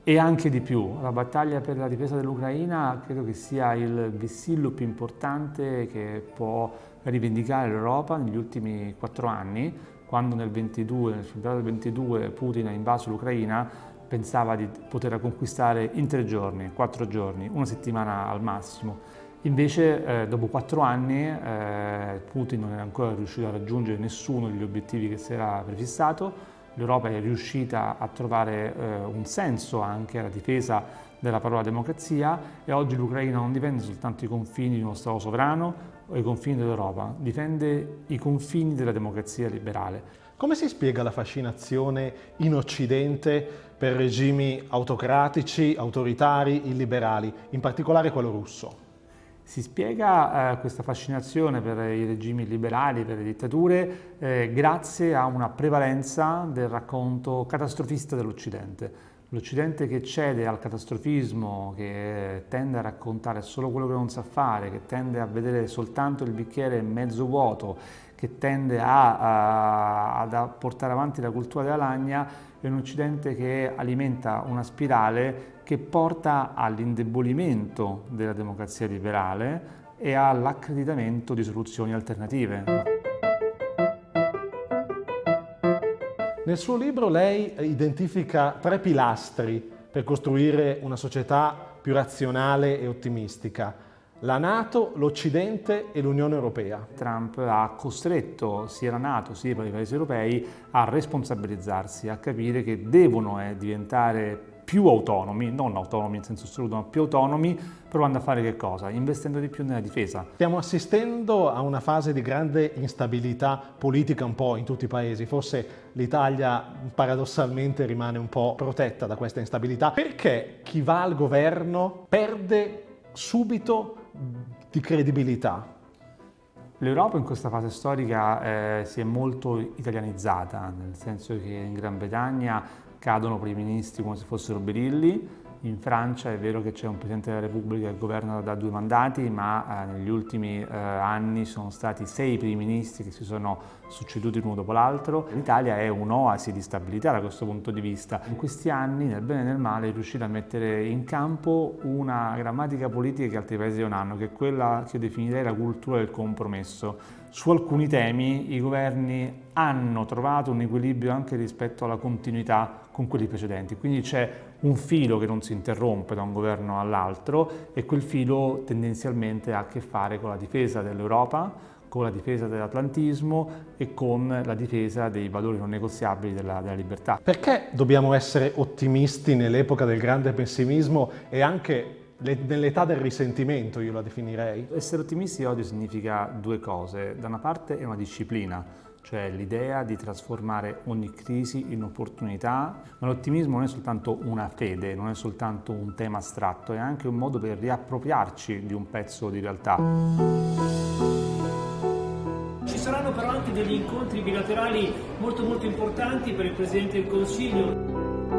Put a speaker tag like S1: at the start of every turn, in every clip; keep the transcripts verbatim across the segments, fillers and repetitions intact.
S1: e anche di più. La battaglia per la difesa dell'Ucraina credo che sia il vessillo più importante che può rivendicare l'Europa negli ultimi quattro anni, quando nel ventidue, nel febbraio del ventidue Putin ha invaso l'Ucraina, pensava di poterla conquistare in tre giorni, quattro giorni, una settimana al massimo. Invece eh, dopo quattro anni eh, Putin non era ancora riuscito a raggiungere nessuno degli obiettivi che si era prefissato. L'Europa è riuscita a trovare eh, un senso anche alla difesa della parola democrazia e oggi l'Ucraina non difende soltanto i confini di uno Stato sovrano o i confini dell'Europa, difende i confini della democrazia liberale.
S2: Come si spiega la fascinazione in Occidente per regimi autocratici, autoritari, illiberali, in particolare quello russo?
S1: Si spiega eh, questa fascinazione per i regimi liberali, per le dittature, eh, grazie a una prevalenza del racconto catastrofista dell'Occidente. L'Occidente che cede al catastrofismo, che tende a raccontare solo quello che non sa fare, che tende a vedere soltanto il bicchiere mezzo vuoto, che tende a, a, a portare avanti la cultura della lagna, è un Occidente che alimenta una spirale che porta all'indebolimento della democrazia liberale e all'accreditamento di soluzioni alternative.
S2: Nel suo libro lei identifica tre pilastri per costruire una società più razionale e ottimistica: la NATO, l'Occidente e l'Unione Europea.
S1: Trump ha costretto sia la NATO sia i paesi europei a responsabilizzarsi, a capire che devono eh, diventare più autonomi, non autonomi in senso assoluto, ma più autonomi, provando a fare che cosa? Investendo di più nella difesa.
S2: Stiamo assistendo a una fase di grande instabilità politica un po' in tutti i paesi. Forse l'Italia paradossalmente rimane un po' protetta da questa instabilità. Perché chi va al governo perde subito di credibilità?
S1: L'Europa in questa fase storica eh, si è molto italianizzata, nel senso che in Gran Bretagna cadono primi ministri come se fossero birilli. In Francia è vero che c'è un Presidente della Repubblica che governa da due mandati, ma eh, negli ultimi eh, anni sono stati sei primi ministri che si sono succeduti l'uno dopo l'altro. L'Italia è un'oasi di stabilità da questo punto di vista. In questi anni, nel bene e nel male, è riuscita a mettere in campo una grammatica politica che altri paesi non hanno, che è quella che io definirei la cultura del compromesso. Su alcuni temi i governi hanno trovato un equilibrio anche rispetto alla continuità con quelli precedenti, quindi c'è un filo che non si interrompe da un governo all'altro e quel filo tendenzialmente ha a che fare con la difesa dell'Europa, con la difesa dell'atlantismo e con la difesa dei valori non negoziabili della, della libertà.
S2: Perché dobbiamo essere ottimisti nell'epoca del grande pessimismo e anche nell'età del risentimento, io la definirei?
S1: Essere ottimisti oggi significa due cose. Da una parte è una disciplina, cioè l'idea di trasformare ogni crisi in opportunità, ma l'ottimismo non è soltanto una fede, non è soltanto un tema astratto, è anche un modo per riappropriarci di un pezzo di realtà.
S3: Ci saranno però anche degli incontri bilaterali molto molto importanti per il Presidente del Consiglio.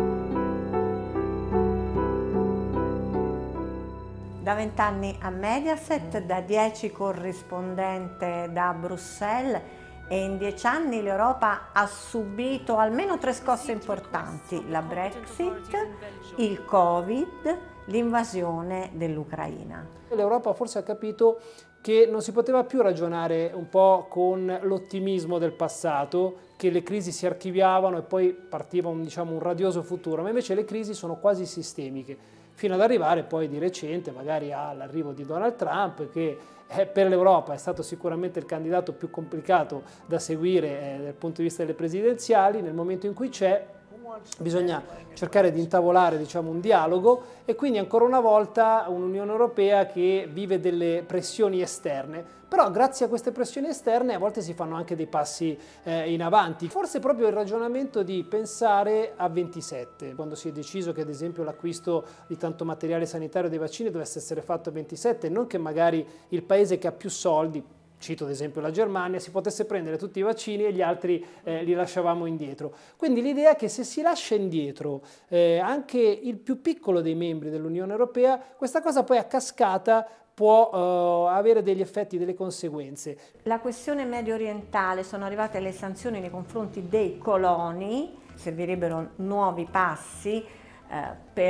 S4: Da vent'anni a Mediaset, da dieci corrispondente da Bruxelles, e in dieci anni l'Europa ha subito almeno tre scosse importanti: la Brexit, il Covid, l'invasione dell'Ucraina.
S5: L'Europa forse ha capito che non si poteva più ragionare un po' con l'ottimismo del passato, che le crisi si archiviavano e poi partiva un, diciamo, un radioso futuro, ma invece le crisi sono quasi sistemiche, fino ad arrivare poi di recente magari all'arrivo di Donald Trump, che eh, per l'Europa è stato sicuramente il candidato più complicato da seguire eh, dal punto di vista delle presidenziali. Nel momento in cui c'è, bisogna cercare di intavolare, diciamo, un dialogo, e quindi ancora una volta un'Unione Europea che vive delle pressioni esterne. Però grazie a queste pressioni esterne a volte si fanno anche dei passi eh, in avanti. Forse proprio il ragionamento di pensare a ventisette, quando si è deciso che ad esempio l'acquisto di tanto materiale sanitario dei vaccini dovesse essere fatto a ventisette, non che magari il paese che ha più soldi, cito ad esempio la Germania, si potesse prendere tutti i vaccini e gli altri eh, li lasciavamo indietro. Quindi l'idea è che se si lascia indietro eh, anche il più piccolo dei membri dell'Unione Europea, questa cosa poi a cascata può uh, avere degli effetti, delle conseguenze.
S4: La questione medio orientale, sono arrivate le sanzioni nei confronti dei coloni, servirebbero nuovi passi eh, per